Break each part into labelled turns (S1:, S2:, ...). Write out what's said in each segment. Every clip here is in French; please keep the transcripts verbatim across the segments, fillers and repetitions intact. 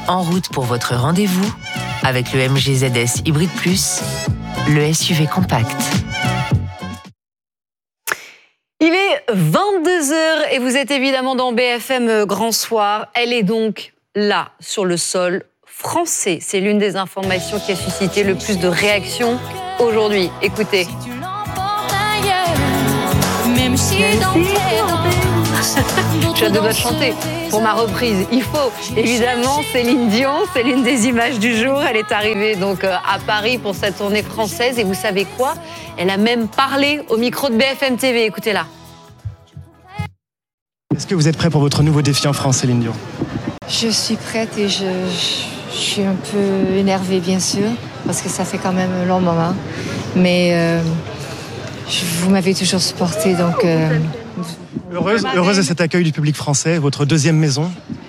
S1: En route pour votre rendez-vous avec le M G Z S Hybrid Plus, le S U V compact.
S2: Il est vingt-deux heures et vous êtes évidemment dans B F M Grand Soir. Elle est donc là, sur le sol français. C'est l'une des informations qui a suscité le plus de réactions aujourd'hui. Écoutez.
S3: Même si dans tes danses,
S2: Je dois chanter pour ma reprise. Il faut évidemment Céline Dion, c'est l'une des images du jour. Elle est arrivée donc à Paris pour sa tournée française et vous savez quoi ? Elle a même parlé au micro de B F M T V. Écoutez-la.
S4: Est-ce que vous êtes prêt pour votre nouveau défi en France, Céline Dion ?
S5: Je suis prête et je, je, je suis un peu énervée, bien sûr, parce que ça fait quand même un long moment. Mais euh, je, vous m'avez toujours supportée, donc... Euh,
S4: heureuse, heureuse de cet accueil du public français, votre deuxième maison ?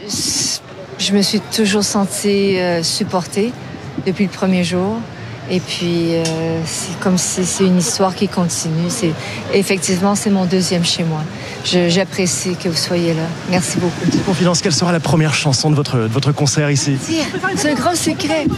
S5: Je me suis toujours sentie euh, supportée depuis le premier jour. Et puis, euh, c'est comme si c'est une histoire qui continue. C'est, effectivement, c'est mon deuxième chez moi. Je, j'apprécie que vous soyez là. Merci beaucoup.
S4: Petite confidence, quelle sera la première chanson de votre, de votre concert ici ?
S5: C'est un grand secret.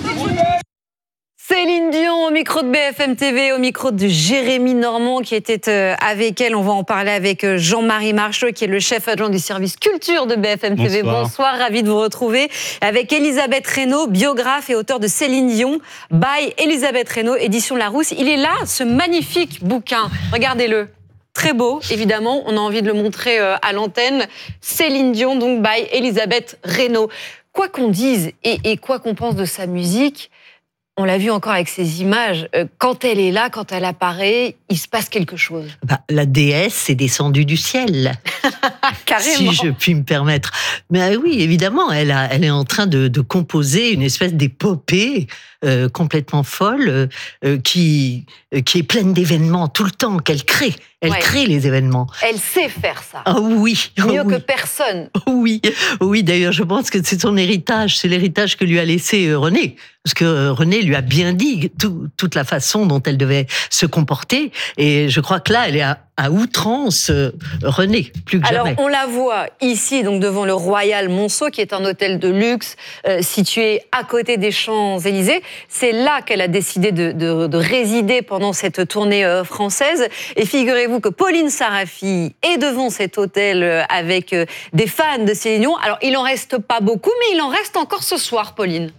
S2: Céline Dion au micro de B F M T V, au micro de Jérémy Normand qui était avec elle. On va en parler avec Jean-Marie Marcheau qui est le chef adjoint du service culture de B F M T V. Bonsoir, Bonsoir ravi de vous retrouver. Avec Elisabeth Reynaud, biographe et auteur de Céline Dion, by Elisabeth Reynaud, édition Larousse. Il est là, ce magnifique bouquin. Regardez-le. Très beau, évidemment. On a envie de le montrer à l'antenne. Céline Dion, donc by Elisabeth Reynaud. Quoi qu'on dise et, et quoi qu'on pense de sa musique, on l'a vu encore avec ces images, quand elle est là, quand elle apparaît, il se passe quelque chose.
S6: Bah, la déesse est descendue du ciel.
S2: Carrément.
S6: Si je puis me permettre. Mais oui, évidemment, elle, a, elle est en train de, de composer une espèce d'épopée euh, complètement folle, euh, qui, euh, qui est pleine d'événements tout le temps, qu'elle crée. Elle ouais. crée les événements.
S2: Elle sait faire ça.
S6: Ah oui.
S2: Mieux
S6: oh, oui.
S2: que personne.
S6: Oui, oui. D'ailleurs, je pense que c'est son héritage. C'est l'héritage que lui a laissé René. Parce que René lui a bien dit tout, toute la façon dont elle devait se comporter. Et je crois que là, elle est à, à outrance euh, René, plus que
S2: Alors,
S6: jamais.
S2: Alors, on la voit ici, donc devant le Royal Monceau, qui est un hôtel de luxe euh, situé à côté des Champs-Élysées. C'est là qu'elle a décidé de, de, de résider pendant cette tournée euh, française. Et figurez-vous que Pauline Sarafi est devant cet hôtel euh, avec euh, des fans de Céline Dion. Alors, il en reste pas beaucoup, mais il en reste encore ce soir, Pauline.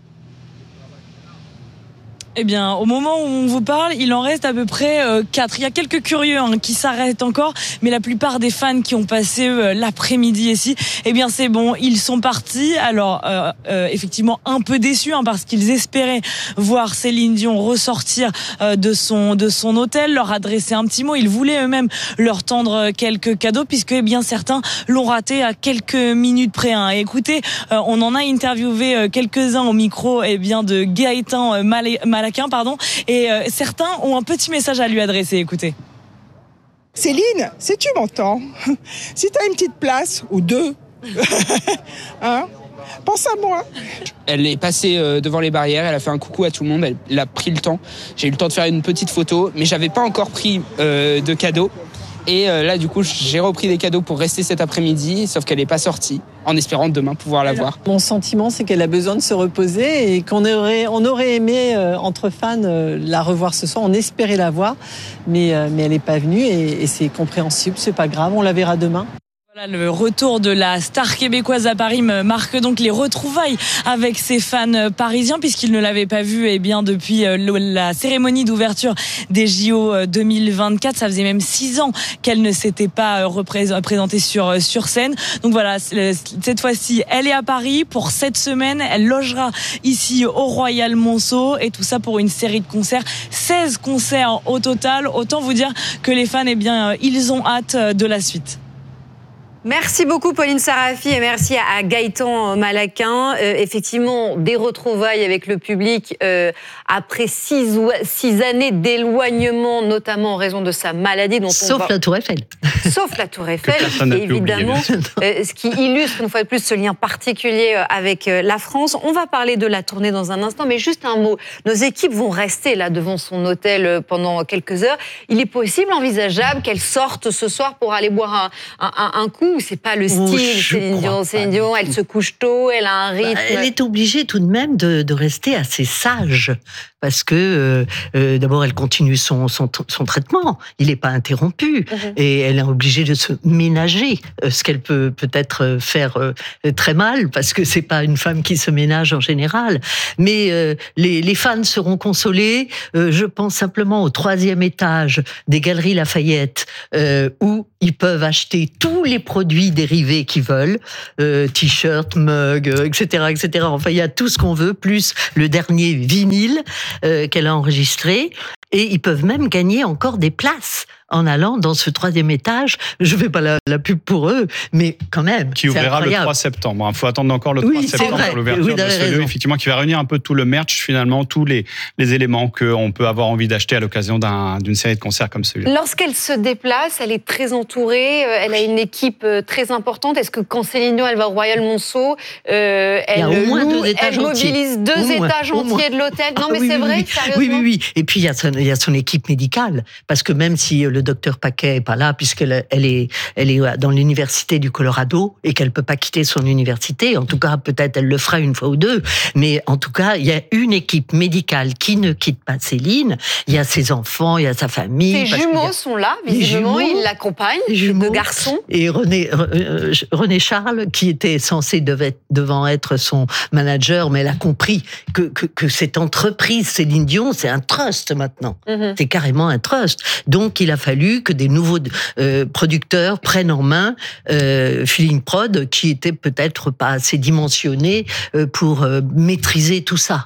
S7: Eh bien, au moment où on vous parle, il en reste à peu près euh, quatre. Il y a quelques curieux hein, qui s'arrêtent encore, mais la plupart des fans qui ont passé euh, l'après-midi ici, eh bien c'est bon, ils sont partis. Alors, euh, euh, effectivement, un peu déçus hein, parce qu'ils espéraient voir Céline Dion ressortir euh, de son de son hôtel, leur adresser un petit mot. Ils voulaient eux-mêmes leur tendre quelques cadeaux, puisque eh bien certains l'ont raté à quelques minutes près. Hein. Et écoutez, euh, on en a interviewé euh, quelques-uns au micro eh bien de Gaëtan euh, Malé Malé pardon, et euh, certains ont un petit message à lui adresser, écoutez.
S8: Céline, si tu m'entends, si tu as une petite place, ou deux, hein, pense à moi.
S9: Elle est passée devant les barrières, elle a fait un coucou à tout le monde, elle, elle a pris le temps. J'ai eu le temps de faire une petite photo, mais j'avais pas encore pris euh, de cadeaux. Et euh, là, du coup, j'ai repris des cadeaux pour rester cet après-midi, sauf qu'elle n'est pas sortie, en espérant demain pouvoir la voir.
S10: Mon sentiment, c'est qu'elle a besoin de se reposer et qu'on aurait, on aurait aimé, euh, entre fans, euh, la revoir ce soir. On espérait la voir, mais, euh, mais elle n'est pas venue et, et c'est compréhensible, c'est pas grave, on la verra demain.
S7: Voilà, le retour de la star québécoise à Paris marque donc les retrouvailles avec ses fans parisiens puisqu'ils ne l'avaient pas vue eh bien depuis la cérémonie d'ouverture des J O deux mille vingt-quatre. Ça faisait même six ans qu'elle ne s'était pas représentée sur sur scène. Donc voilà, cette fois-ci, elle est à Paris pour cette semaine. Elle logera ici au Royal Monceau et tout ça pour une série de concerts, seize concerts au total. Autant vous dire que les fans, eh bien, ils ont hâte de la suite.
S2: Merci beaucoup Pauline Sarafi et merci à Gaëtan Malaquin. Euh, effectivement, des retrouvailles avec le public euh, après six, six années d'éloignement, notamment en raison de sa maladie. Dont
S6: Sauf
S2: on va...
S6: la Tour Eiffel.
S2: Sauf la Tour Eiffel, évidemment. Euh, ce qui illustre une fois de plus ce lien particulier avec la France. On va parler de la tournée dans un instant, mais juste un mot. Nos équipes vont rester là devant son hôtel pendant quelques heures. Il est possible, envisageable, qu'elle sorte ce soir pour aller boire un, un, un coup ou c'est pas le style
S6: Oh,
S2: de
S6: je
S2: Céline
S6: crois
S2: Dion?
S6: pas
S2: Céline
S6: du
S2: Dion, elle
S6: tout.
S2: se couche tôt, elle a un rythme.
S6: Bah, elle est obligée tout de même de, de rester assez sage parce que euh, euh, d'abord elle continue son, son, son traitement, il n'est pas interrompu
S2: Mhm.
S6: et elle est obligée de se ménager, euh, ce qu'elle peut peut-être faire euh, très mal parce que c'est pas une femme qui se ménage en général. Mais euh, les, les fans seront consolés. Euh, je pense simplement au troisième étage des Galeries Lafayette euh, où ils peuvent acheter tous les produits dérivés qu'ils veulent, euh, t-shirts, mugs, euh, et cetera, et cetera. Enfin, il y a tout ce qu'on veut, plus le dernier vinyle euh, qu'elle a enregistré. Et ils peuvent même gagner encore des places en allant dans ce troisième étage. Je ne fais pas la, la pub pour eux, mais quand même.
S11: Qui ouvrira le trois septembre. Il faut attendre encore le
S6: Oui,
S11: trois
S6: c'est
S11: septembre
S6: vrai.
S11: pour l'ouverture
S6: Oui,
S11: de ce
S6: raison.
S11: lieu, effectivement, qui va réunir un peu tout le merch, finalement, tous les, les éléments qu'on peut avoir envie d'acheter à l'occasion d'un, d'une série de concerts comme celui-là.
S2: Lorsqu'elle se déplace, elle est très entourée, euh, elle a une équipe euh, très importante. Est-ce que quand Céline Dion, elle va au Royal Monceau, euh, elle,
S6: Il y a au moins
S2: loue,
S6: deux étages
S2: elle
S6: entiers.
S2: mobilise deux
S6: Au moins,
S2: étages
S6: au
S2: entiers
S6: moins.
S2: de l'hôtel? Non,
S6: Ah
S2: mais
S6: oui,
S2: c'est
S6: oui,
S2: vrai,
S6: oui.
S2: sérieusement?
S6: Oui, oui, oui. Et puis, il y a son, il y a son équipe médicale. Parce que même si le docteur Paquet n'est pas là, puisqu'elle elle est, elle est dans l'université du Colorado et qu'elle ne peut pas quitter son université, en tout cas, peut-être elle le fera une fois ou deux, mais en tout cas, il y a une équipe médicale qui ne quitte pas Céline. Il y a ses enfants, il y a sa famille.
S2: Ses
S6: parce qu'il y
S2: jumeaux
S6: a-
S2: sont là,
S6: Les
S2: visiblement,
S6: jumeaux,
S2: ils l'accompagnent,
S6: les
S2: ces
S6: jumeaux.
S2: deux garçons.
S6: Et René, euh, René Charles, qui était censé devait, devant être son manager, mais elle a compris que, que, que cette entreprise Céline Dion, c'est un trust maintenant.
S2: Mhm.
S6: C'est carrément un trust. Donc, il a fallu que des nouveaux euh, producteurs prennent en main euh, Feeling Prod, qui était peut-être pas assez dimensionné euh, pour euh, maîtriser tout ça.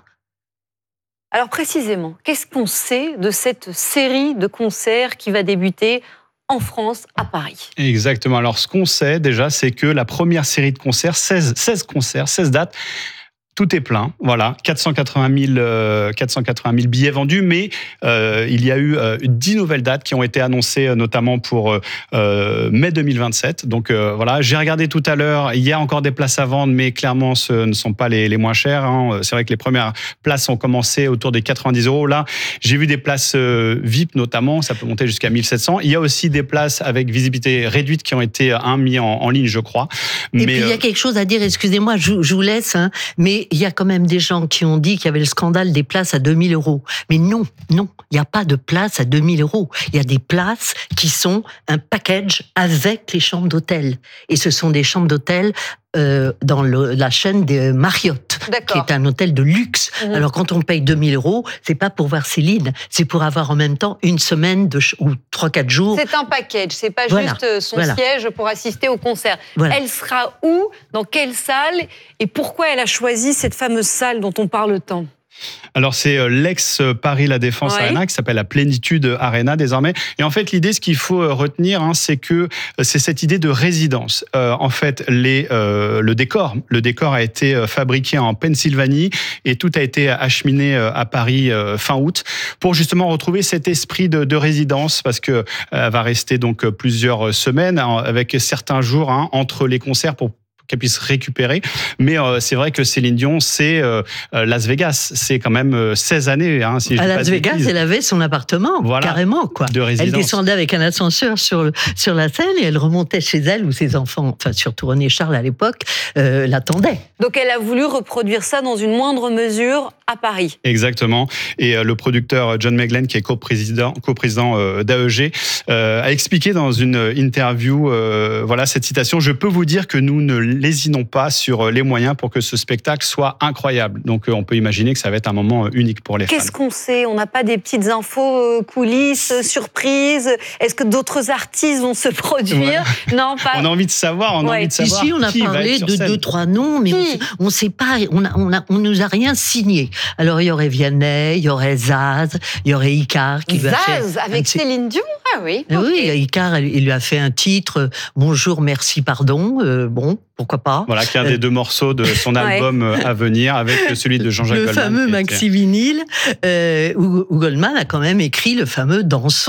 S2: Alors précisément, qu'est-ce qu'on sait de cette série de concerts qui va débuter en France, à Paris?
S11: Exactement. Alors, ce qu'on sait déjà, c'est que la première série de concerts, seize, seize concerts, seize dates, tout est plein, voilà, quatre cent quatre-vingt mille, euh, quatre cent quatre-vingt mille billets vendus, mais euh, il y a eu euh, dix nouvelles dates qui ont été annoncées, euh, notamment pour euh, mai deux mille vingt-sept. Donc euh, voilà, j'ai regardé tout à l'heure, il y a encore des places à vendre, mais clairement, ce ne sont pas les, les moins chères. Hein. C'est vrai que les premières places ont commencé autour des quatre-vingt-dix euros. Là, j'ai vu des places euh, V I P notamment, ça peut monter jusqu'à mille sept cents. Il y a aussi des places avec visibilité réduite qui ont été hein, mis en, en ligne, je crois.
S6: Et
S11: mais,
S6: puis, il y a quelque chose à dire, excusez-moi, je, je vous laisse, hein, mais il y a quand même des gens qui ont dit qu'il y avait le scandale des places à deux mille euros. Mais non, non, il n'y a pas de places à deux mille euros. Il y a des places qui sont un package avec les chambres d'hôtel. Et ce sont des chambres d'hôtel euh, dans le, la chaîne des Marriott, qui est un hôtel de luxe.
S2: Mhm.
S6: Alors, quand on paye deux mille euros, c'est pas pour voir Céline, c'est pour avoir en même temps une semaine de ch- ou trois, quatre jours.
S2: C'est un package, c'est pas
S6: Voilà,
S2: juste euh, son
S6: voilà.
S2: siège pour assister au concert.
S6: Voilà.
S2: Elle sera où? Dans quelle salle? Et pourquoi elle a choisi cette fameuse salle dont on parle tant?
S11: Alors, c'est l'ex-Paris La Défense
S2: Ouais.
S11: Arena qui s'appelle la Plénitude Arena désormais. Et en fait, l'idée, ce qu'il faut retenir, hein, c'est que c'est cette idée de résidence. Euh, en fait, les, euh, le décor, le décor a été fabriqué en Pennsylvanie et tout a été acheminé à Paris euh, fin août pour justement retrouver cet esprit de, de résidence parce que euh, elle va rester donc plusieurs semaines hein, avec certains jours hein, entre les concerts pour qu'elle puisse récupérer. Mais euh, c'est vrai que Céline Dion, c'est euh, Las Vegas. C'est quand même euh, seize années. Hein, si je
S6: À
S11: dis pas
S6: Las
S11: de
S6: Vegas,
S11: bêtises.
S6: elle avait son appartement,
S11: Voilà,
S6: carrément, quoi.
S11: de
S6: Elle
S11: résidence.
S6: descendait avec un ascenseur sur, le- sur la scène et elle remontait chez elle où ses enfants, enfin surtout René Charles à l'époque, euh, l'attendaient.
S2: Donc elle a voulu reproduire ça dans une moindre mesure à Paris.
S11: Exactement. Et euh, le producteur John Meglen, qui est coprésident, coprésident euh, d'A E G, euh, a expliqué dans une interview, euh, voilà cette citation: je peux vous dire que nous ne lésinons pas sur les moyens pour que ce spectacle soit incroyable. Donc euh, on peut imaginer que ça va être un moment unique pour les fans.
S2: Qu'est-ce qu'on sait? On n'a pas des petites infos, euh, coulisses, euh, surprises? Est-ce que d'autres artistes vont se produire? Non, pas.
S11: On a envie de savoir, on a
S2: Ouais.
S11: envie de savoir
S6: Ici, on a
S11: qui va
S6: parlé
S11: être sur
S6: de
S11: scène.
S6: deux, trois noms, mais
S2: Qui
S6: on ne sait pas, on a, on a, on nous a rien signé. Alors, il y aurait Vianney, il y aurait Zaz, il y aurait Icar qui lui a fait
S2: Zaz
S6: un
S2: avec
S6: de ses-
S2: Céline Dion? Ah oui.
S6: Eh
S2: ok.
S6: Oui, Icar, elle- il lui a fait un titre, euh, Bonjour, merci, pardon. Euh, bon, pourquoi pas.
S11: Voilà, qui est un des deux morceaux de son
S2: Ouais.
S11: album euh, à venir, avec celui de Jean-Jacques
S6: Le
S11: Goldman.
S6: fameux
S11: qui était-
S6: maxi vinyle, euh, où, où Goldman a quand même écrit le fameux Danson.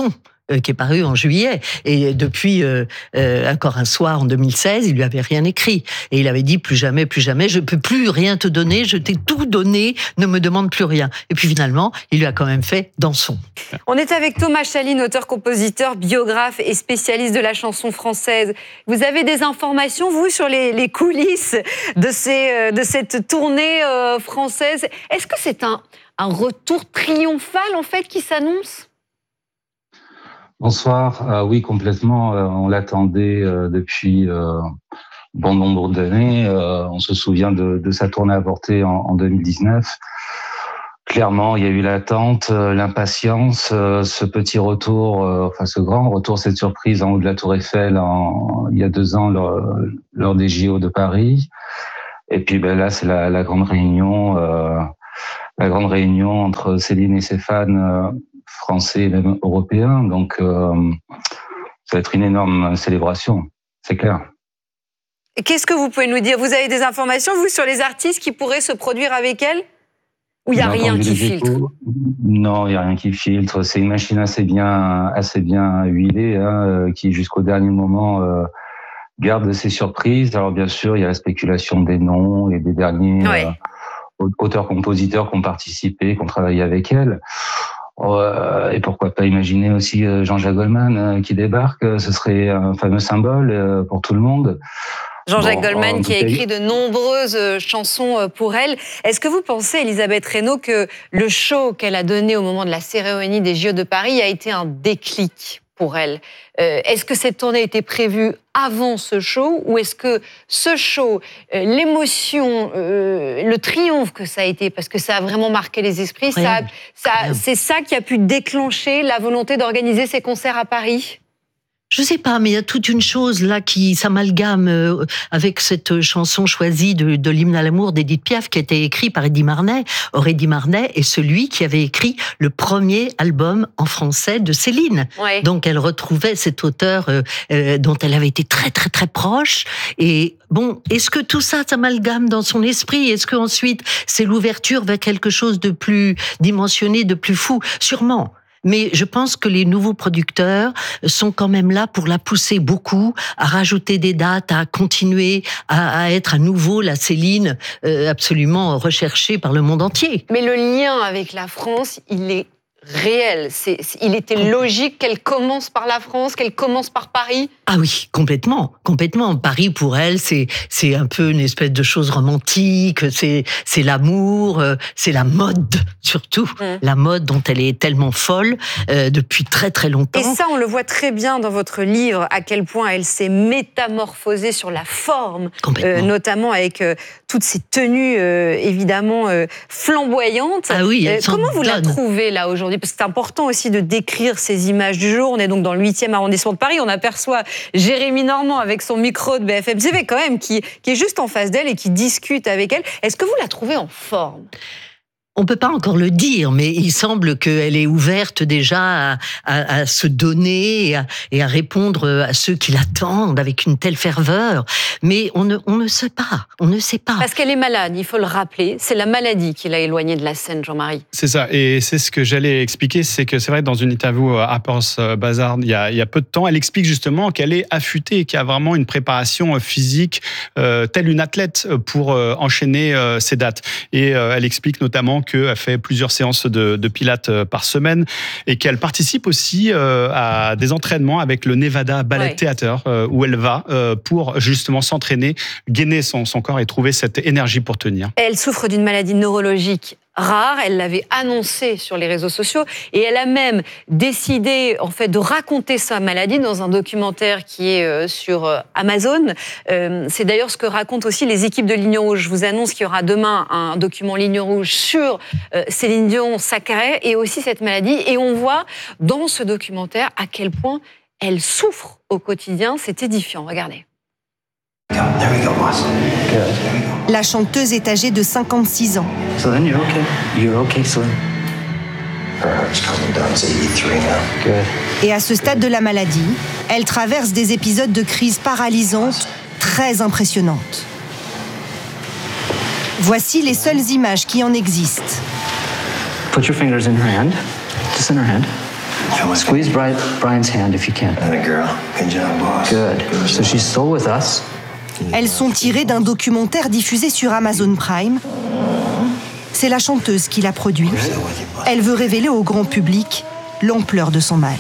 S6: euh, qui est paru en juillet. Et depuis euh, euh, encore un soir en deux mille seize, il lui avait rien écrit. Et il avait dit plus jamais, plus jamais, je peux plus rien te donner, je t'ai tout donné, ne me demande plus rien. Et puis finalement, il lui a quand même fait Danson.
S2: On est avec Thomas Chaline, auteur-compositeur, biographe et spécialiste de la chanson française. Vous avez des informations, vous, sur les, les coulisses de, ces, de cette tournée euh, française. Est-ce que c'est un, un retour triomphal, en fait, qui s'annonce ?
S12: Bonsoir. Euh, oui, complètement. Euh, on l'attendait euh, depuis euh, bon nombre d'années. Euh, on se souvient de, de sa tournée avortée en, en deux mille dix-neuf. Clairement, il y a eu l'attente, euh, l'impatience, euh, ce petit retour, euh, enfin ce grand retour, cette surprise en haut de la Tour Eiffel en, il y a deux ans lors, lors des J O de Paris. Et puis ben là, c'est la, la grande réunion, euh, la grande réunion entre Céline et ses fans euh, français et même européens. Donc, euh, ça va être une énorme célébration, c'est clair.
S2: Et qu'est-ce que vous pouvez nous dire ? Vous avez des informations, vous, sur les artistes qui pourraient se produire avec elle ? Ou il n'y a rien qui filtre ?
S12: Non, il n'y a rien qui filtre. C'est une machine assez bien, assez bien huilée, hein, qui jusqu'au dernier moment euh, garde ses surprises. Alors bien sûr, il y a la spéculation des noms et des derniers ouais. euh, auteurs-compositeurs qui ont participé, qui ont travaillé avec elle. Euh, et pourquoi pas imaginer aussi Jean-Jacques Goldman euh, qui débarque. Ce serait un fameux symbole euh, pour tout le monde.
S2: Jean-Jacques
S12: bon,
S2: Goldman qui a écrit de nombreuses chansons pour elle. Est-ce que vous pensez, Elisabeth Reynaud, que le show qu'elle a donné au moment de la cérémonie des J O de Paris a été un déclic pour elle ? euh, Est-ce que cette tournée était prévue avant ce show, ou est-ce que ce show, euh, l'émotion, euh, le triomphe que ça a été, parce que ça a vraiment marqué les esprits, ça, ça, c'est ça qui a pu déclencher la volonté d'organiser ces concerts à Paris ?
S6: Je sais pas, mais il y a toute une chose là qui s'amalgame euh, avec cette chanson choisie de, de l'hymne à l'amour d'Édith Piaf qui a été écrite par Eddy Marnay. Or, Eddy Marnay est celui qui avait écrit le premier album en français de Céline. Ouais. Donc, elle retrouvait cet auteur euh, euh, dont elle avait été très, très, très proche. Et bon, est-ce que tout ça s'amalgame dans son esprit ? Est-ce qu'ensuite, c'est l'ouverture vers quelque chose de plus dimensionné, de plus fou ? Sûrement. Mais je pense que les nouveaux producteurs sont quand même là pour la pousser beaucoup, à rajouter des dates, à continuer à, à être à nouveau la Céline euh, absolument recherchée par le monde entier.
S2: Mais le lien avec la France, il est réel. C'est, il était logique qu'elle commence par la France, qu'elle commence par Paris.
S6: Ah oui, complètement, complètement. Paris, pour elle, c'est c'est un peu une espèce de chose romantique. C'est c'est l'amour, c'est la mode surtout, mmh. la mode dont elle est tellement folle euh, depuis très très longtemps.
S2: Et ça, on le voit très bien dans votre livre, à quel point elle s'est métamorphosée sur la forme, euh, notamment avec euh, toutes ces tenues euh, évidemment euh, flamboyantes.
S6: Ah oui, elle
S2: euh, comment vous donne. La trouvez là aujourd'hui ? Parce que c'est important aussi de décrire ces images du jour. On est donc dans le huitième arrondissement de Paris. On aperçoit Jérémy Normand avec son micro de B F M T V quand même, qui, qui est juste en face d'elle et qui discute avec elle. Est-ce que vous la trouvez en forme ?
S6: On peut pas encore le dire, mais il semble qu'elle est ouverte déjà à, à, à se donner et à, et à répondre à ceux qui l'attendent avec une telle ferveur. Mais on ne, on ne sait pas, on ne sait pas.
S2: Parce qu'elle est malade, il faut le rappeler. C'est la maladie qui l'a éloignée de la scène, Jean-Marie.
S11: C'est ça, et c'est ce que j'allais expliquer, c'est que c'est vrai, dans une interview à Harper's Bazaar, il y a, il y a peu de temps, elle explique justement qu'elle est affûtée, qu'il y a vraiment une préparation physique, euh, telle une athlète, pour euh, enchaîner euh, ses dates. Et euh, elle explique notamment qu'elle fait plusieurs séances de, de pilates par semaine et qu'elle participe aussi euh, à des entraînements avec le Nevada Ballet ouais. Theater euh, où elle va euh, pour justement s'entraîner, gainer son, son corps et trouver cette énergie pour tenir.
S2: Elle souffre d'une maladie neurologique rare, elle l'avait annoncé sur les réseaux sociaux et elle a même décidé en fait de raconter sa maladie dans un documentaire qui est sur Amazon. C'est d'ailleurs ce que racontent aussi les équipes de Ligne Rouge. Je vous annonce qu'il y aura demain un document Ligne Rouge sur Céline Dion, sa carrière et aussi cette maladie. Et on voit dans ce documentaire à quel point elle souffre au quotidien. C'est édifiant, regardez.
S13: La chanteuse est âgée de cinquante-six ans.
S14: Céline, you're okay. You're okay, Céline.
S13: Et à ce stade de la maladie, elle traverse des épisodes de crise paralysantes très impressionnantes. Voici les seules images qui en existent.
S14: Put your fingers in her hand. Just in her hand. Squeeze Bri- Brian's hand if you can.
S15: And a girl. Good job, boss.
S14: Good. So she's still with us.
S13: Elles sont tirées d'un documentaire diffusé sur Amazon Prime. C'est la chanteuse qui l'a produit. Elle veut révéler au grand public l'ampleur de son mal.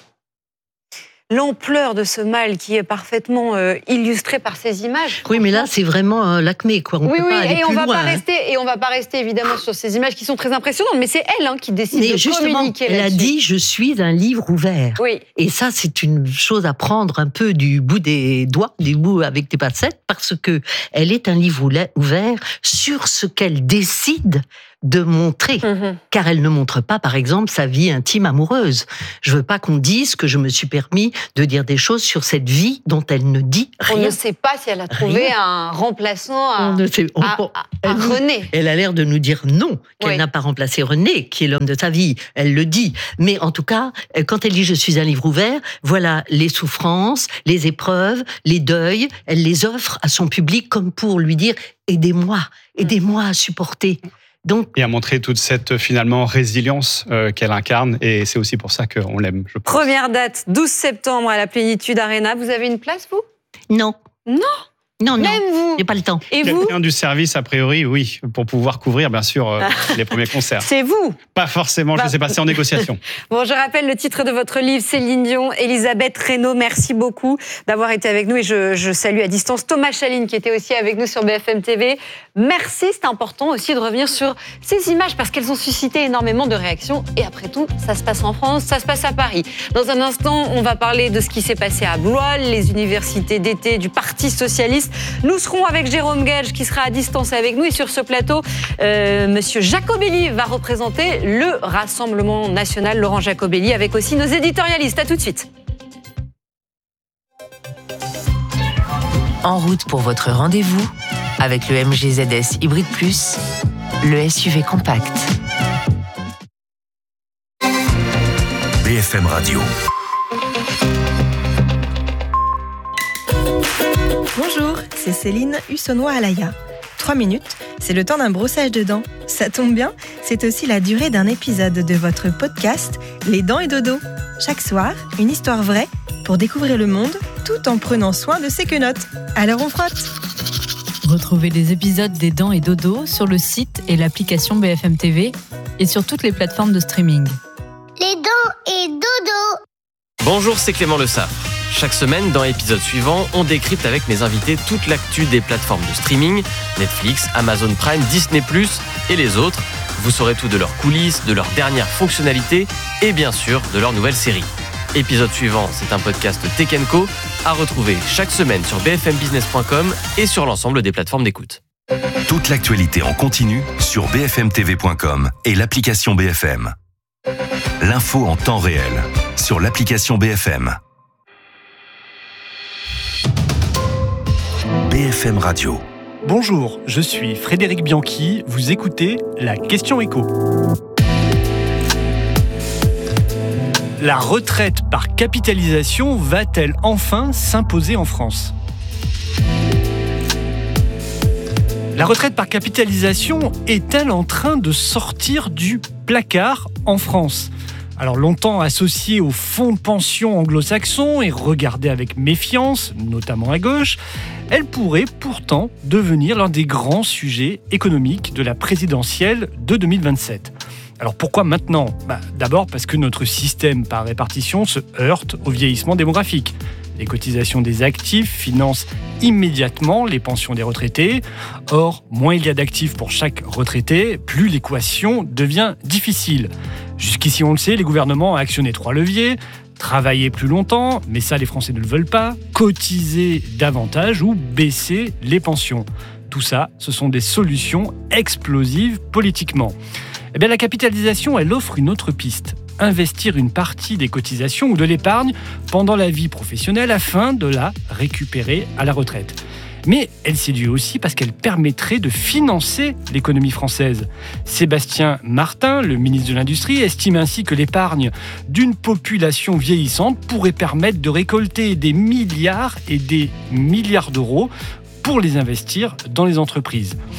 S2: L'ampleur de ce mal qui est parfaitement euh, illustré par ces images.
S6: Oui, mais là, c'est vraiment euh, l'acmé, quoi. On
S2: oui,
S6: peut
S2: oui,
S6: pas aller
S2: et on
S6: plus
S2: va
S6: loin,
S2: pas
S6: hein.
S2: rester, et on va pas rester évidemment sur ces images qui sont très impressionnantes, mais c'est elle hein, qui décide
S6: Mais
S2: de
S6: justement,
S2: communiquer
S6: elle a
S2: là-dessus.
S6: dit « je suis un livre ouvert
S2: Oui. ».
S6: Et ça, c'est une chose à prendre un peu du bout des doigts, du bout avec des pincettes, parce que elle est un livre ouvert sur ce qu'elle décide de montrer, mmh. car elle ne montre pas, par exemple, sa vie intime amoureuse. Je veux pas qu'on dise que je me suis permis de dire des choses sur cette vie dont elle ne dit rien.
S2: On ne sait pas si elle a trouvé
S6: Rien.
S2: un remplaçant à,
S6: on ne sait, on,
S2: à, à, à
S6: elle,
S2: René.
S6: Elle a l'air de nous dire non, qu'elle
S2: oui.
S6: n'a pas remplacé René, qui est l'homme de sa vie. Elle le dit. Mais en tout cas, quand elle dit « je suis un livre ouvert », voilà les souffrances, les épreuves, les deuils, elle les offre à son public comme pour lui dire « aidez-moi, aidez-moi à supporter ». Donc,
S11: et à montrer toute cette finalement résilience euh, qu'elle incarne, et c'est aussi pour ça qu'on l'aime, je pense.
S2: Première date, douze septembre à la Plénitude Arena. Vous avez une place, vous ?
S6: Non.
S2: Non.
S6: Non, non,
S2: même vous.
S6: J'ai pas le temps.
S2: Et vous ?
S11: Quelqu'un du service, a priori, oui, pour pouvoir couvrir, bien sûr, euh, les premiers concerts.
S2: C'est vous ?
S11: Pas forcément, bah... je sais pas, c'est en négociation.
S2: Bon, je rappelle le titre de votre livre, Céline Dion, Elisabeth Reynaud. Merci beaucoup d'avoir été avec nous et je, je salue à distance Thomas Chaline qui était aussi avec nous sur B F M T V. Merci, c'est important aussi de revenir sur ces images parce qu'elles ont suscité énormément de réactions et après tout, ça se passe en France, ça se passe à Paris. Dans un instant, on va parler de ce qui s'est passé à Blois, les universités d'été du Parti Socialiste. Nous serons avec Jérôme Gage qui sera à distance avec nous et sur ce plateau, euh, Monsieur Jacobelli va représenter le Rassemblement National, Laurent Jacobelli, avec aussi nos éditorialistes. À tout de suite.
S1: En route pour votre rendez-vous avec le M G Z S Hybrid Plus, le S U V compact.
S16: B F M Radio.
S17: Bonjour, c'est Céline Hussonnois-Alaya. Trois minutes, c'est le temps d'un brossage de dents. Ça tombe bien, c'est aussi la durée d'un épisode de votre podcast Les Dents et Dodo. Chaque soir, une histoire vraie pour découvrir le monde tout en prenant soin de ses quenottes. Alors on frotte.
S18: Retrouvez les épisodes des Dents et Dodo sur le site et l'application B F M T V et sur toutes les plateformes de streaming.
S19: Les Dents et Dodo.
S20: Bonjour, c'est Clément Le Saffre. Chaque semaine, dans l'épisode suivant, on décrypte avec mes invités toute l'actu des plateformes de streaming, Netflix, Amazon Prime, Disney plus, et les autres. Vous saurez tout de leurs coulisses, de leurs dernières fonctionnalités et bien sûr de leurs nouvelles séries. Épisode suivant, c'est un podcast Tech and Co à retrouver chaque semaine sur b f m business point com et sur l'ensemble des plateformes d'écoute.
S16: Toute l'actualité en continu sur b f m t v point com et l'application B F M. L'info en temps réel sur l'application B F M. B F M Radio.
S4: Bonjour, je suis Frédéric Bianchi, vous écoutez la Question Écho. La retraite par capitalisation va-t-elle enfin s'imposer en France ? La retraite par capitalisation est-elle en train de sortir du placard en France ? Alors longtemps associée aux fonds de pension anglo-saxons et regardée avec méfiance, notamment à gauche, elle pourrait pourtant devenir l'un des grands sujets économiques de la présidentielle de deux mille vingt-sept. Alors pourquoi maintenant ? Bah, d'abord parce que notre système par répartition se heurte au vieillissement démographique. Les cotisations des actifs financent immédiatement les pensions des retraités. Or, moins il y a d'actifs pour chaque retraité, plus l'équation devient difficile. Jusqu'ici, on le sait, les gouvernements ont actionné trois leviers. Travailler plus longtemps, mais ça les Français ne le veulent pas. Cotiser davantage ou baisser les pensions. Tout ça, ce sont des solutions explosives politiquement. Eh bien, la capitalisation, elle offre une autre piste. Investir une partie des cotisations ou de l'épargne pendant la vie professionnelle afin de la récupérer à la retraite. Mais elle séduit aussi parce qu'elle permettrait de financer l'économie française. Sébastien Martin, le ministre de l'Industrie, estime ainsi que l'épargne d'une population vieillissante pourrait permettre de récolter des milliards et des milliards d'euros pour les investir dans les entreprises.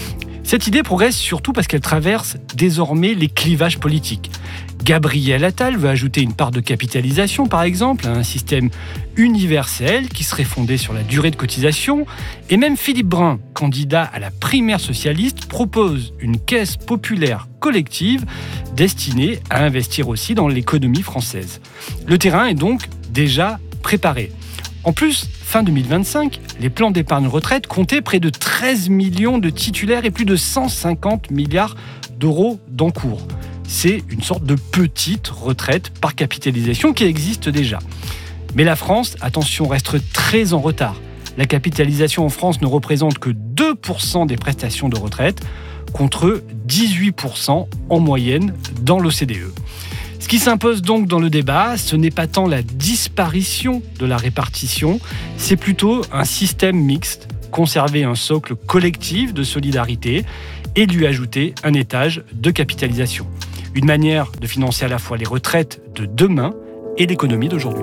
S4: Cette idée progresse surtout parce qu'elle traverse désormais les clivages politiques. Gabriel Attal veut ajouter une part de capitalisation, par exemple, à un système universel qui serait fondé sur la durée de cotisation. Et même Philippe Brun, candidat à la primaire socialiste, propose une caisse populaire collective destinée à investir aussi dans l'économie française. Le terrain est donc déjà préparé. En plus, fin deux mille vingt-cinq, les plans d'épargne retraite comptaient près de treize millions de titulaires et plus de cent cinquante milliards d'euros d'encours. C'est une sorte de petite retraite par capitalisation qui existe déjà. Mais la France, attention, reste très en retard. La capitalisation en France ne représente que deux pour cent des prestations de retraite, contre dix-huit pour cent en moyenne dans l'O C D E. Ce qui s'impose donc dans le débat, ce n'est pas tant la disparition de la répartition, c'est plutôt un système mixte, conserver un socle collectif de solidarité et lui ajouter un étage de capitalisation. Une manière de financer à la fois les retraites de demain et l'économie d'aujourd'hui.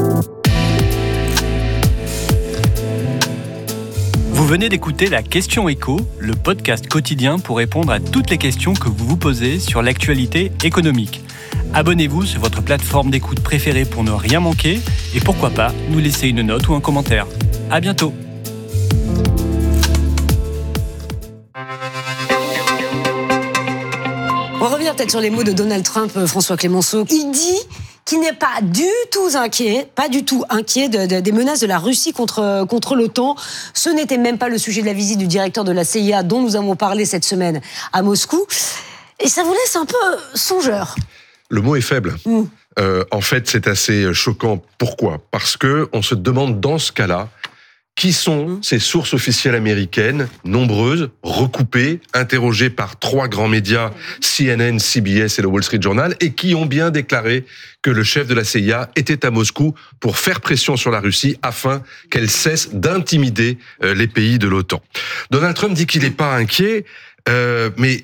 S4: Vous venez d'écouter La Question Éco, le podcast quotidien pour répondre à toutes les questions que vous vous posez sur l'actualité économique. Abonnez-vous sur votre plateforme d'écoute préférée pour ne rien manquer et pourquoi pas nous laisser une note ou un commentaire. À bientôt.
S21: On revient peut-être sur les mots de Donald Trump, François Clémenceau. Il dit qu'il n'est pas du tout inquiet, pas du tout inquiet de, de, des menaces de la Russie contre, contre l'OTAN. Ce n'était même pas le sujet de la visite du directeur de la C I A dont nous avons parlé cette semaine à Moscou. Et ça vous laisse un peu songeur.
S22: Le mot est faible. Mmh. Euh, en fait, c'est assez choquant. Pourquoi ? Parce que on se demande dans ce cas-là, qui sont ces sources officielles américaines, nombreuses, recoupées, interrogées par trois grands médias, C N N, C B S et le Wall Street Journal, et qui ont bien déclaré que le chef de la C I A était à Moscou pour faire pression sur la Russie afin qu'elle cesse d'intimider les pays de l'OTAN. Donald Trump dit qu'il n'est pas inquiet, euh, mais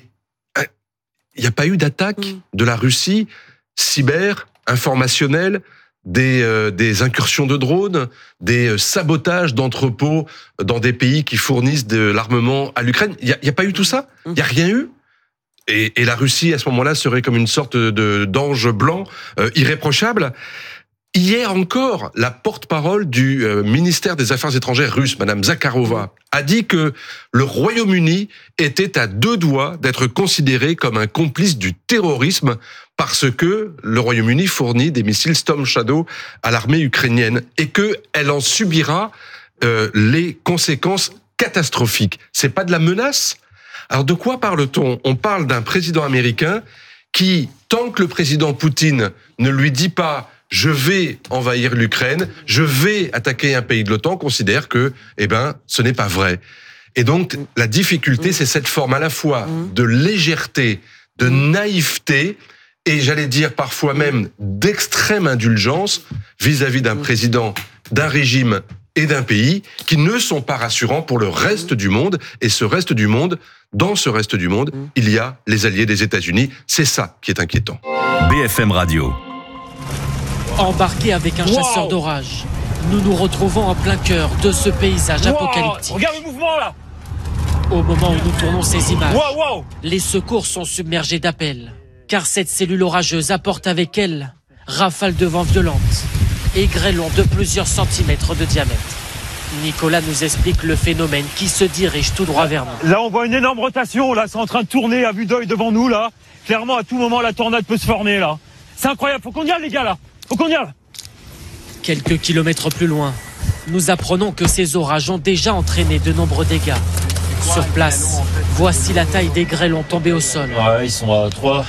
S22: il n'y a pas eu d'attaque de la Russie cyber, informationnelle, Des, euh, des incursions de drones, des euh, sabotages d'entrepôts dans des pays qui fournissent de l'armement à l'Ukraine. Il n'y a, a pas eu tout ça ? Il n'y a rien eu ? et, et la Russie, à ce moment-là, serait comme une sorte de, d'ange blanc euh, irréprochable. Hier encore, la porte-parole du euh, ministère des Affaires étrangères russe, Madame Zakharova, a dit que le Royaume-Uni était à deux doigts d'être considéré comme un complice du terrorisme parce que le Royaume-Uni fournit des missiles Storm Shadow à l'armée ukrainienne et qu'elle en subira euh, les conséquences catastrophiques. C'est pas de la menace ? Alors de quoi parle-t-on ? On parle d'un président américain qui, tant que le président Poutine ne lui dit pas « je vais envahir l'Ukraine, je vais attaquer un pays de l'OTAN », considère que, eh ben, ce n'est pas vrai. Et donc, la difficulté, c'est cette forme à la fois de légèreté, de naïveté, et j'allais dire parfois même d'extrême indulgence vis-à-vis d'un président, d'un régime et d'un pays qui ne sont pas rassurants pour le reste du monde. Et ce reste du monde, dans ce reste du monde, il y a les alliés des États-Unis. C'est ça qui est inquiétant.
S16: B F M Radio.
S23: Embarqué avec un wow. chasseur d'orage, nous nous retrouvons en plein cœur de ce paysage wow. apocalyptique.
S24: Regarde le mouvement là.
S23: Au moment où nous tournons ces images,
S24: wow, wow.
S23: les secours sont submergés d'appels, car cette cellule orageuse apporte avec elle rafales de vent violentes et grêlons de plusieurs centimètres de diamètre. Nicolas nous explique le phénomène qui se dirige tout droit vers nous.
S24: Là, on voit une énorme rotation, là, c'est en train de tourner à vue d'œil devant nous, là. Clairement, à tout moment, la tornade peut se former, là. C'est incroyable, faut qu'on y aille, les gars, là. Faut qu'on y aille.
S23: Quelques kilomètres plus loin, nous apprenons que ces orages ont déjà entraîné de nombreux dégâts. Sur place, voici la taille des grêlons tombés au sol.
S24: Ouais, ils sont à trois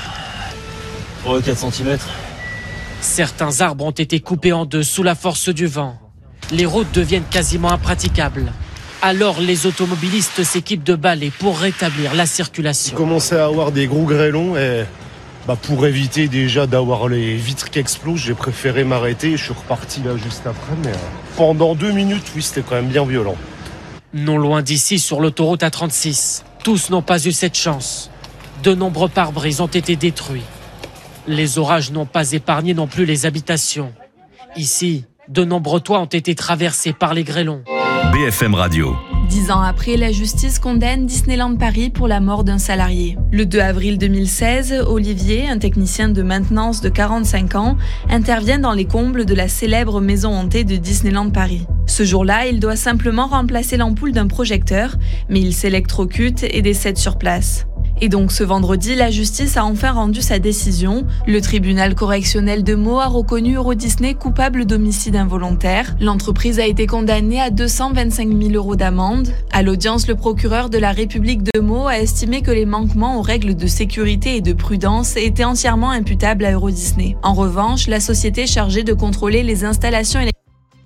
S24: à quatre centimètres.
S23: Certains arbres ont été coupés en deux sous la force du vent. Les routes deviennent quasiment impraticables. Alors les automobilistes s'équipent de balais pour rétablir la circulation.
S25: On commençait à avoir des gros grêlons et bah, pour éviter déjà d'avoir les vitres qui explosent, j'ai préféré m'arrêter. Je suis reparti là juste après, mais pendant deux minutes, oui, c'était quand même bien violent.
S23: Non loin d'ici, sur l'autoroute A trente-six, tous n'ont pas eu cette chance. De nombreux pare-brises ont été détruits. Les orages n'ont pas épargné non plus les habitations. Ici, de nombreux toits ont été traversés par les grêlons.
S16: B F M Radio.
S3: Dix ans après, la justice condamne Disneyland Paris pour la mort d'un salarié. Le deux avril deux mille seize, Olivier, un technicien de maintenance de quarante-cinq ans, intervient dans les combles de la célèbre maison hantée de Disneyland Paris. Ce jour-là, il doit simplement remplacer l'ampoule d'un projecteur, mais il s'électrocute et décède sur place. Et donc ce vendredi, la justice a enfin rendu sa décision. Le tribunal correctionnel de Meaux a reconnu Euro Disney coupable d'homicide involontaire. L'entreprise a été condamnée à deux cent vingt-cinq mille euros d'amende. À l'audience, le procureur de la République de Meaux a estimé que les manquements aux règles de sécurité et de prudence étaient entièrement imputables à Euro Disney. En revanche, la société chargée de contrôler les installations électriques.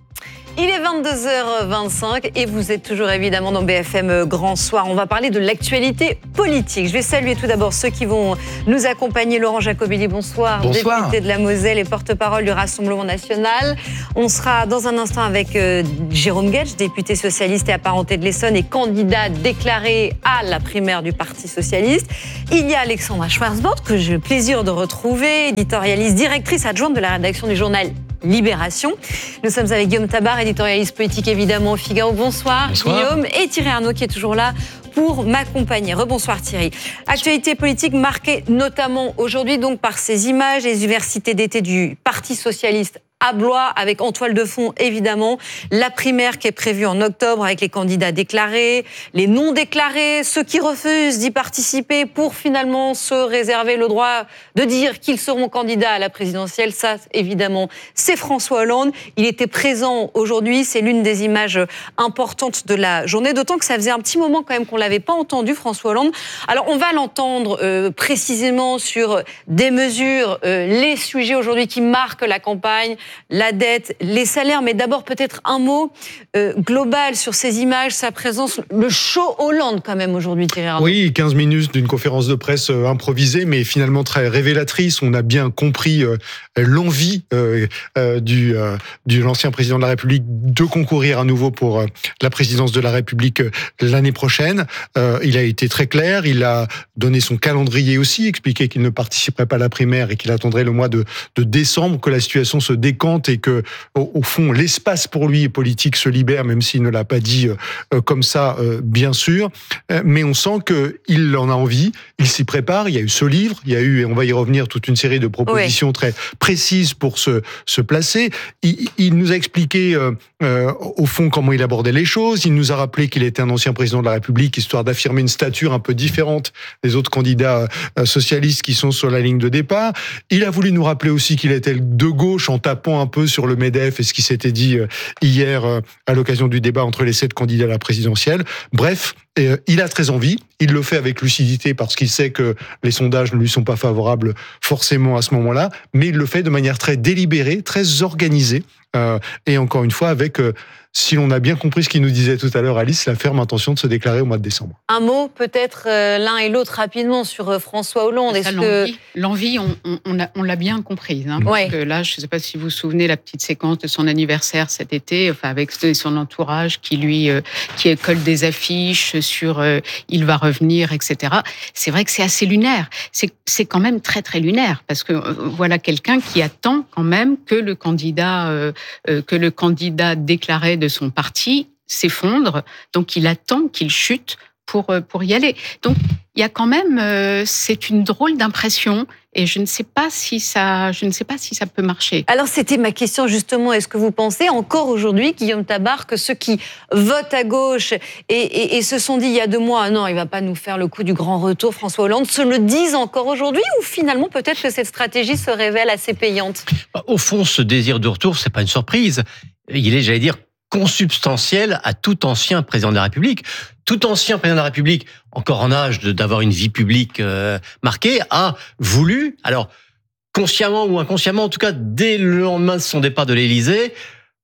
S2: Il est vingt-deux heures vingt-cinq et vous êtes toujours évidemment dans B F M Grand Soir. On va parler de l'actualité politique. Je vais saluer tout d'abord ceux qui vont nous accompagner. Laurent Jacobelli, bonsoir.
S5: Bonsoir.
S2: Député de la Moselle et porte-parole du Rassemblement national. On sera dans un instant avec euh, Jérôme Guedj, député socialiste et apparenté de l'Essonne et candidat déclaré à la primaire du Parti socialiste. Il y a Alexandra Schwarzbord, que j'ai le plaisir de retrouver, éditorialiste, directrice adjointe de la rédaction du journal Libération. Nous sommes avec Guillaume Tabar, éditorialiste politique évidemment au Figaro. Bonsoir, Bonsoir. Guillaume. Et Thierry Arnaud qui est toujours là pour m'accompagner. Rebonsoir Thierry. Actualité politique marquée notamment aujourd'hui donc par ces images des universités d'été du Parti socialiste à Blois, avec en toile de fond, évidemment, la primaire qui est prévue en octobre avec les candidats déclarés, les non déclarés, ceux qui refusent d'y participer pour finalement se réserver le droit de dire qu'ils seront candidats à la présidentielle. Ça, évidemment, c'est François Hollande. Il était présent aujourd'hui. C'est l'une des images importantes de la journée, d'autant que ça faisait un petit moment quand même qu'on l'avait pas entendu, François Hollande. Alors, on va l'entendre euh, précisément sur des mesures, euh, les sujets aujourd'hui qui marquent la campagne, la dette, les salaires, mais d'abord peut-être un mot euh, global sur ces images, sa présence, le show Hollande quand même aujourd'hui, Thierry Arnaud.
S8: Oui, quinze minutes d'une conférence de presse euh, improvisée, mais finalement très révélatrice. On a bien compris euh, l'envie euh, euh, du, euh, de l'ancien président de la République de concourir à nouveau pour euh, la présidence de la République euh, l'année prochaine. Euh, il a été très clair, il a donné son calendrier aussi, expliqué qu'il ne participerait pas à la primaire et qu'il attendrait le mois de, de décembre, que la situation se décante et que, au, au fond, l'espace pour lui politique se libère, même s'il ne l'a pas dit euh, comme ça, euh, bien sûr. Euh, mais on sent qu'il en a envie, il s'y prépare. Il y a eu ce livre, il y a eu, et on va y revenir, toute une série de propositions ouais. très précises pour se, se placer. Il, il nous a expliqué, euh, euh, au fond, comment il abordait les choses. Il nous a rappelé qu'il était un ancien président de la République, histoire d'affirmer une stature un peu différente des autres candidats euh, socialistes qui sont sur la ligne de départ. Il a voulu nous rappeler aussi qu'il était de gauche en tapant un peu sur le MEDEF et ce qui s'était dit hier à l'occasion du débat entre les sept candidats à la présidentielle. Bref, il a très envie, il le fait avec lucidité parce qu'il sait que les sondages ne lui sont pas favorables forcément à ce moment-là, mais il le fait de manière très délibérée, très organisée, euh, et encore une fois avec, euh, si l'on a bien compris ce qu'il nous disait tout à l'heure Alice, la ferme intention de se déclarer au mois de décembre.
S2: Un mot peut-être euh, l'un et l'autre rapidement sur euh, François Hollande.
S9: Est-ce que... L'envie, on, on, on, on l'a bien comprise. Hein, parce ouais. que là, je ne sais pas si vous vous souvenez, la petite séquence de son anniversaire cet été, enfin, avec son entourage qui lui euh, qui colle des affiches sur euh, il va revenir, et cetera. C'est vrai que c'est assez lunaire. C'est, c'est quand même très très lunaire parce que euh, voilà quelqu'un qui attend quand même que le candidat euh, euh, que le candidat déclaré de son parti s'effondre. Donc il attend qu'il chute pour euh, pour y aller. Donc il y a quand même euh, c'est une drôle d'impression. Et je ne sais pas si ça, je ne sais pas si ça peut marcher.
S2: Alors c'était ma question justement. Est-ce que vous pensez encore aujourd'hui, Guillaume Tabar, que ceux qui votent à gauche et, et, et se sont dit il y a deux mois, ah non, il va pas nous faire le coup du grand retour, François Hollande, se le disent encore aujourd'hui, ou finalement peut-être que cette stratégie se révèle assez payante?
S10: Au fond, ce désir de retour, c'est pas une surprise. Il est, j'allais dire, consubstantiel à tout ancien président de la République. Tout ancien président de la République, encore en âge de, d'avoir une vie publique euh, marquée, a voulu, alors consciemment ou inconsciemment, en tout cas dès le lendemain de son départ de l'Élysée,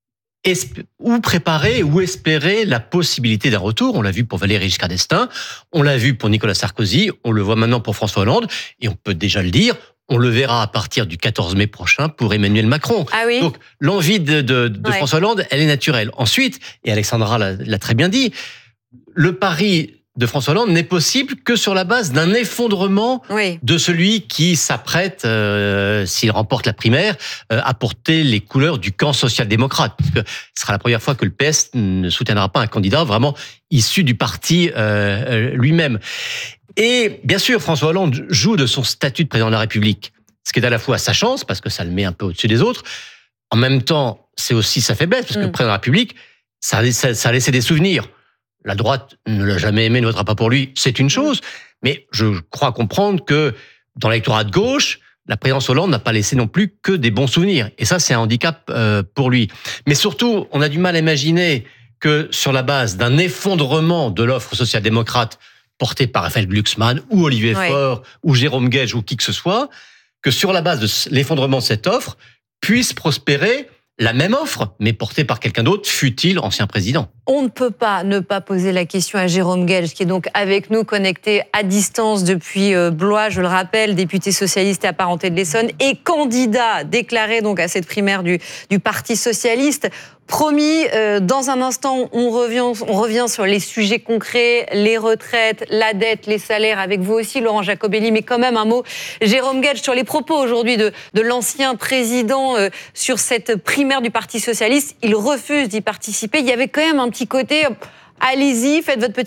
S10: esp- ou préparer ou espérer la possibilité d'un retour. On l'a vu pour Valéry Giscard d'Estaing, on l'a vu pour Nicolas Sarkozy, on le voit maintenant pour François Hollande, et on peut déjà le dire, on le verra à partir du quatorze mai prochain pour Emmanuel Macron.
S2: Ah oui.
S10: Donc l'envie de, de, de ouais. François Hollande, elle est naturelle. Ensuite, et Alexandra l'a, l'a très bien dit, le pari de François Hollande n'est possible que sur la base d'un effondrement oui. de celui qui s'apprête, euh, s'il remporte la primaire, euh, à porter les couleurs du camp social-démocrate. Parce que ce sera la première fois que le P S ne soutiendra pas un candidat vraiment issu du parti euh, lui-même. Et bien sûr, François Hollande joue de son statut de président de la République, ce qui est à la fois sa chance, parce que ça le met un peu au-dessus des autres. En même temps, c'est aussi sa faiblesse, parce que mmh. le président de la République, ça, ça, ça a laissé des souvenirs. La droite ne l'a jamais aimé, ne votera pas pour lui, c'est une chose. Mais je crois comprendre que dans l'électorat de gauche, la présidence Hollande n'a pas laissé non plus que des bons souvenirs. Et ça, c'est un handicap euh, pour lui. Mais surtout, on a du mal à imaginer que sur la base d'un effondrement de l'offre social-démocrate portée par Raphaël Glucksmann ou Olivier ouais. Faure ou Jérôme Guedj ou qui que ce soit, que sur la base de l'effondrement de cette offre, puisse prospérer la même offre, mais portée par quelqu'un d'autre, fût-il ancien président.
S2: On ne peut pas ne pas poser la question à Jérôme Guedj, qui est donc avec nous, connecté à distance depuis Blois, je le rappelle, député socialiste et apparenté de l'Essonne, et candidat déclaré donc à cette primaire du, du Parti socialiste. Promis, euh, dans un instant, on revient, on revient sur les sujets concrets, les retraites, la dette, les salaires, avec vous aussi, Laurent Jacobelli. Mais quand même, un mot, Jérôme Guedj, sur les propos aujourd'hui de, de l'ancien président euh, sur cette primaire du Parti socialiste. Il refuse d'y participer. Il y avait quand même un petit côté, allez-y, faites votre petit